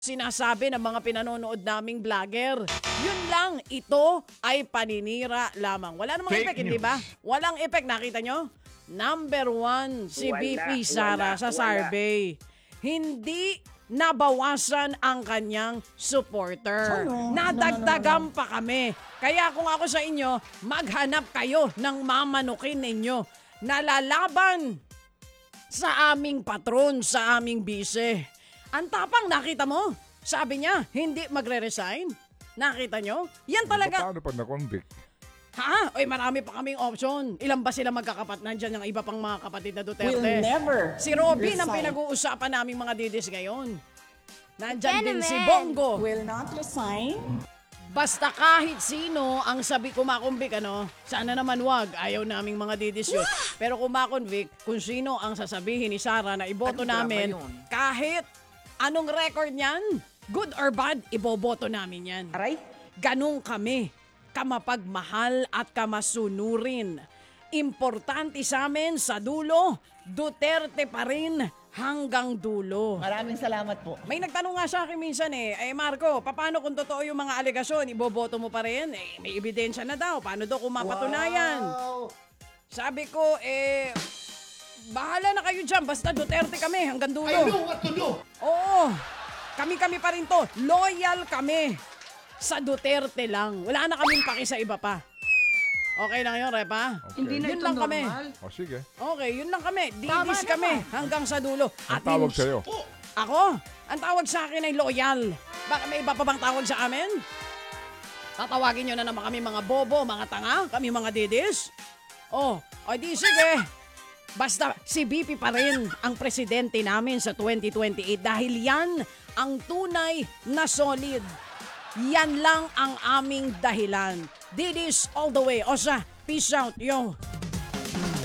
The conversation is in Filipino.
sinasabi ng mga pinanonood naming vlogger. Yun lang, ito ay paninira lamang. Wala namang Fake effect, hindi ba? Walang effect, nakita nyo? Number 1, si BP Sara sa survey. Hindi nabawasan ang kanyang supporter. Nadagdagan pa kami. Kaya kung ako sa inyo, maghanap kayo ng mamanukin ninyo. Nalalaban sa aming patron, sa aming bise. Ang tapang, nakita mo? Sabi niya, hindi magre-resign. Nakita nyo? Yan talaga. Paano pag na-convict? Ha? Oy, marami pa kaming option. Ilan ba sila magkakapat? Nandyan ang iba pang mga kapatid na Duterte. Will never Si Robin ang resign. pinag-uusapan naming mga didis ngayon. Nandyan din si Gentlemen. Bongo. Will not resign. Basta kahit sino ang sabi kumakumbik, sana naman wag, ayaw naming mga didis yun. Pero kumakonvict, kung sino ang sasabihin ni Sara na iboto namin, kahit anong record niyan, good or bad, iboboto namin yan. Aray? Ganun kami, kamapagmahal at kamasunurin. Importante sa amin sa dulo, Duterte pa rin hanggang dulo. Maraming salamat po. May nagtanong nga sa akin minsan Marco, paano kung totoo yung mga alegasyon, iboboto mo pa rin? May ebidensya na daw, paano daw kung mapatunayan? Wow. Sabi ko, bahala na kayo dyan, basta Duterte kami hanggang dulo. I know what to do. Oo, kami pa rin to, loyal kami sa Duterte lang. Wala na kaming paki sa iba pa. Okay na yun, Repa? Okay. Hindi na Yun ito lang kami. normal. O sige. Okay, yun lang kami. Tama Didis na kami ba? hanggang sa dulo. Ang tawag sa'yo. Ako? Ang tawag sa akin ay loyal. Baka may iba pa bang tawag sa amin? Tatawagin nyo na naman kami mga bobo, mga tanga, kami mga didis? O di sige. Basta si BP pa rin ang presidente namin sa 2028 dahil yan ang tunay na solid. Yan lang ang aming dahilan. Didis all the way. Osa, peace out, yo.